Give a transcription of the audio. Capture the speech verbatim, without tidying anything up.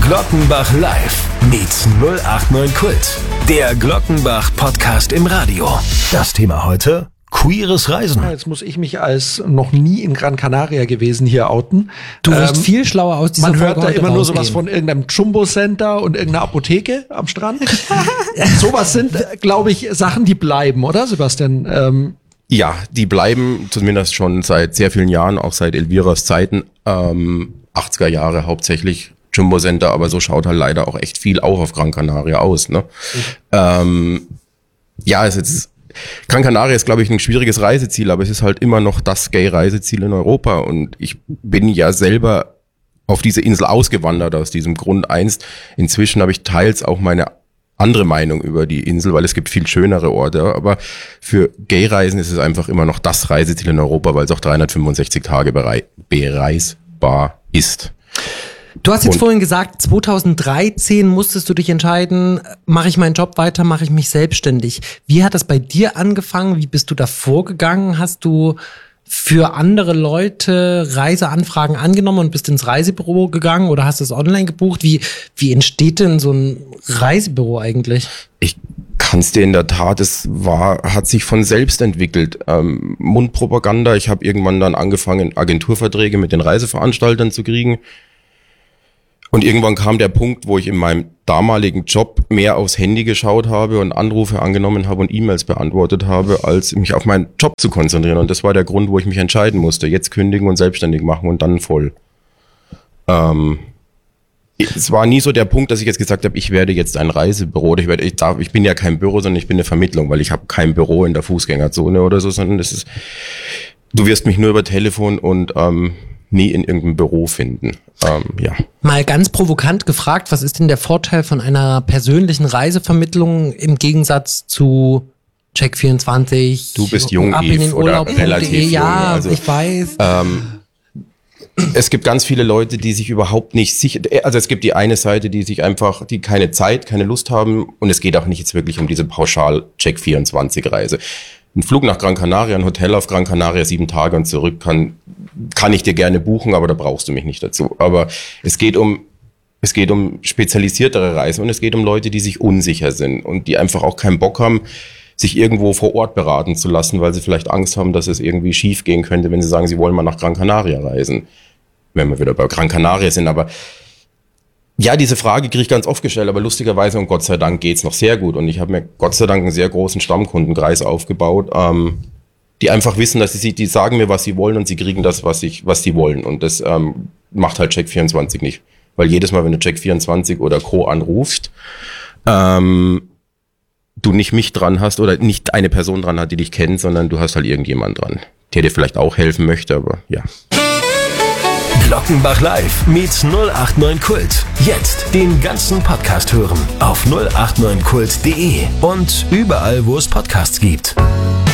Glockenbach Live meets null acht neun Kult. Der Glockenbach Podcast im Radio. Das Thema heute: queeres Reisen. Jetzt muss ich mich als noch nie in Gran Canaria gewesen hier outen. Du wirst ähm, viel schlauer aus dieser Man Folge hört da heute immer nur rausgehen. sowas von irgendeinem Jumbo-Center und irgendeiner Apotheke am Strand. Sowas sind, glaube ich, Sachen, die bleiben, oder Sebastian? Ähm, Ja, die bleiben zumindest schon seit sehr vielen Jahren, auch seit Elviras Zeiten, ähm, achtziger Jahre hauptsächlich Jumbo Center, aber so schaut halt leider auch echt viel auch auf Gran Canaria aus. Ne? Mhm. Ähm, ja, es ist Gran Canaria ist, glaube ich, ein schwieriges Reiseziel, aber es ist halt immer noch das Gay-Reiseziel in Europa und ich bin ja selber auf diese Insel ausgewandert aus diesem Grund einst. Inzwischen habe ich teils auch meine andere Meinung über die Insel, weil es gibt viel schönere Orte, aber für Gay-Reisen ist es einfach immer noch das Reiseziel in Europa, weil es auch dreihundertfünfundsechzig Tage berei- bereisbar ist. Du hast jetzt Und vorhin gesagt, zweitausenddreizehn musstest du dich entscheiden, mache ich meinen Job weiter, mache ich mich selbstständig. Wie hat das bei dir angefangen? Wie bist du da vorgegangen? Hast du für andere Leute Reiseanfragen angenommen und bist ins Reisebüro gegangen oder hast du es online gebucht? Wie, wie entsteht denn so ein Reisebüro eigentlich? Ich kann es dir in der Tat, es war, hat sich von selbst entwickelt. Ähm, Mundpropaganda, ich habe irgendwann dann angefangen, Agenturverträge mit den Reiseveranstaltern zu kriegen. Und irgendwann kam der Punkt, wo ich in meinem damaligen Job mehr aufs Handy geschaut habe und Anrufe angenommen habe und E-Mails beantwortet habe, als mich auf meinen Job zu konzentrieren. Und das war der Grund, wo ich mich entscheiden musste, jetzt kündigen und selbstständig machen und dann voll. Ähm, es war nie so der Punkt, dass ich jetzt gesagt habe, ich werde jetzt ein Reisebüro. Ich, werde, ich, darf, ich bin ja kein Büro, sondern ich bin eine Vermittlung, weil ich habe kein Büro in der Fußgängerzone oder so, sondern das ist, du wirst mich nur über Telefon und ähm, nie in irgendeinem Büro finden. Ähm, ja. Mal ganz provokant gefragt, was ist denn der Vorteil von einer persönlichen Reisevermittlung im Gegensatz zu Check vierundzwanzig? Du bist jung, ab in den Eve, oder Urlaub. relativ jung. Ja, also, ich weiß. Ähm, es gibt ganz viele Leute, die sich überhaupt nicht sicher, also es gibt die eine Seite, die sich einfach, die keine Zeit, keine Lust haben und es geht auch nicht jetzt wirklich um diese Pauschal-Check vierundzwanzig Reise. Ein Flug nach Gran Canaria, ein Hotel auf Gran Canaria, sieben Tage und zurück kann, kann ich dir gerne buchen, aber da brauchst du mich nicht dazu. Aber es geht um, es geht um spezialisiertere Reisen und es geht um Leute, die sich unsicher sind und die einfach auch keinen Bock haben, sich irgendwo vor Ort beraten zu lassen, weil sie vielleicht Angst haben, dass es irgendwie schief gehen könnte, wenn sie sagen, sie wollen mal nach Gran Canaria reisen. Wenn wir wieder bei Gran Canaria sind, aber ja, diese Frage kriege ich ganz oft gestellt, aber lustigerweise und Gott sei Dank geht's noch sehr gut und ich habe mir Gott sei Dank einen sehr großen Stammkundenkreis aufgebaut, ähm, die einfach wissen, dass sie, die sagen mir, was sie wollen und sie kriegen das, was ich, was sie wollen und das ähm, macht halt Check vierundzwanzig nicht, weil jedes Mal, wenn du Check vierundzwanzig oder Co. anrufst, ähm, du nicht mich dran hast oder nicht eine Person dran hat, die dich kennt, sondern du hast halt irgendjemand dran, der dir vielleicht auch helfen möchte, aber ja. Glockenbach Live meets null acht neun Kult. Jetzt den ganzen Podcast hören auf null acht neun kult punkt de und überall, wo es Podcasts gibt.